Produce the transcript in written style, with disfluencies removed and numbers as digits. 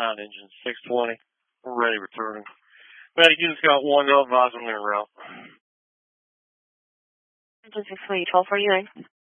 southbound engine 620. We're ready returning. Betty, you just got one advise on their route. Engine 620, 1249.